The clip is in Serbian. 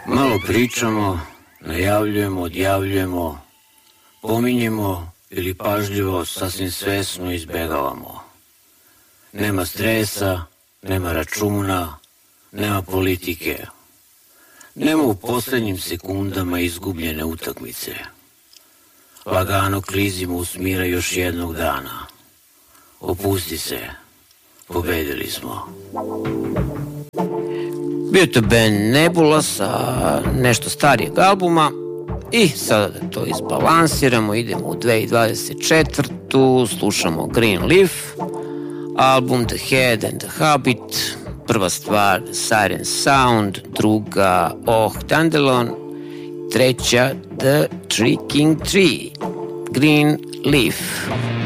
Malo pričamo, najavljujemo, odjavljujemo, pominjemo ili pažljivo, sasvim svesno izbegavamo. Nema stresa, nema računa, nema politike. Nema u poslednjim sekundama izgubljene utakmice. Lagano klizimo u smira još jednog dana. Opusti se, pobedili smo. Bio je to band Nebula sa nešto starijeg albuma i sada da to izbalansiramo, idemo u 2024. Slušamo Green Leaf, album The Head and the Habit, prva stvar Siren Sound, druga Oh Dandelion, treća The Tricking Tree, Green Leaf.